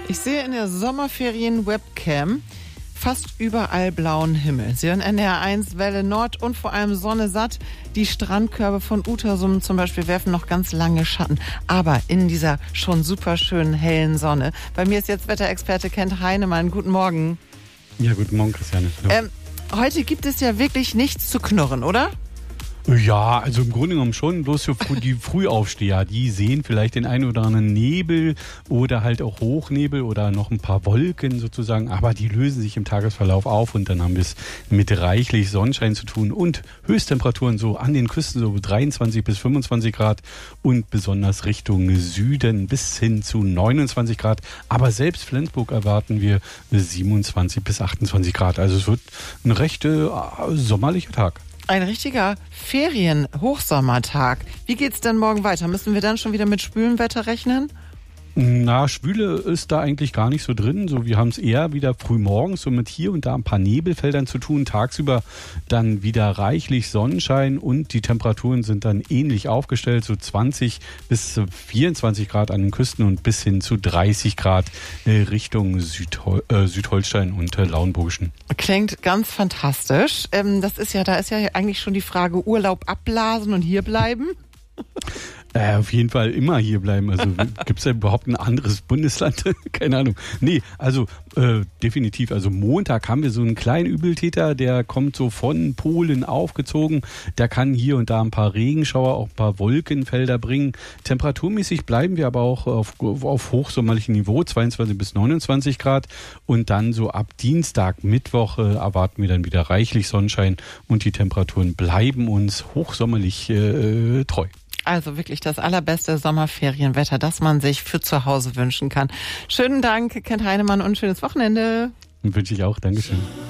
Ich sehe in der Sommerferien-Webcam fast überall blauen Himmel. Sie hören NDR 1, Welle Nord und vor allem Sonne satt. Die Strandkörbe von Utersum zum Beispiel werfen noch ganz lange Schatten. Aber in dieser schon super schönen hellen Sonne. Bei mir ist jetzt Wetterexperte Kent Heinemann. Guten Morgen. Ja, guten Morgen, Christiane. Heute gibt es ja wirklich nichts zu knurren, oder? Ja, also im Grunde genommen schon, bloß für die Frühaufsteher, die sehen vielleicht den einen oder anderen Nebel oder halt auch Hochnebel oder noch ein paar Wolken sozusagen, aber die lösen sich im Tagesverlauf auf und dann haben wir es mit reichlich Sonnenschein zu tun und Höchsttemperaturen so an den Küsten so 23 bis 25 Grad und besonders Richtung Süden bis hin zu 29 Grad, aber selbst Flensburg erwarten wir 27 bis 28 Grad, also es wird ein recht sommerlicher Tag. Ein richtiger Ferien-Hochsommertag. Wie geht's denn morgen weiter? Müssen wir dann schon wieder mit schwülem Wetter rechnen? Na, Schwüle ist da eigentlich gar nicht so drin. So, wir haben es eher wieder früh morgens so mit hier und da ein paar Nebelfeldern zu tun. Tagsüber dann wieder reichlich Sonnenschein und die Temperaturen sind dann ähnlich aufgestellt. So 20 bis 24 Grad an den Küsten und bis hin zu 30 Grad Richtung Südholstein und Lauenburgischen. Klingt ganz fantastisch. Da ist ja eigentlich schon die Frage Urlaub abblasen und hier bleiben. Auf jeden Fall immer hier bleiben. Also gibt es ja überhaupt ein anderes Bundesland? Keine Ahnung. Nee, also definitiv. Also Montag haben wir so einen kleinen Übeltäter, der kommt so von Polen aufgezogen. Der kann hier und da ein paar Regenschauer, auch ein paar Wolkenfelder bringen. Temperaturmäßig bleiben wir aber auch auf hochsommerlichem Niveau, 22 bis 29 Grad. Und dann so ab Dienstag, Mittwoch erwarten wir dann wieder reichlich Sonnenschein und die Temperaturen bleiben uns hochsommerlich treu. Also wirklich das allerbeste Sommerferienwetter, das man sich für zu Hause wünschen kann. Schönen Dank, Kent Heinemann, und schönes Wochenende. Wünsche ich auch. Dankeschön.